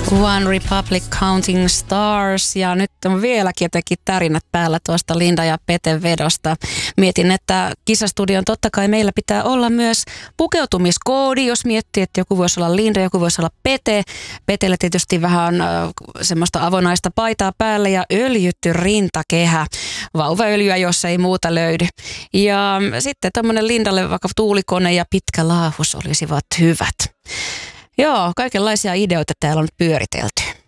One Republic Counting Stars, ja nyt on vieläkin jotenkin tärinät päällä tuosta Linda ja Peten vedosta. Mietin, että Kisastudion totta kai meillä pitää olla myös pukeutumiskoodi, jos miettii, että joku voisi olla Linda, joku voisi olla Pete. Petellä tietysti vähän semmoista avonaista paitaa päälle ja öljytty rintakehä. Vauvaöljyä, jos ei muuta löydy. Ja sitten tämmöinen Lindalle vaikka tuulikone ja pitkä laahus olisivat hyvät. Joo, kaikenlaisia ideoita täällä on nyt pyöritelty.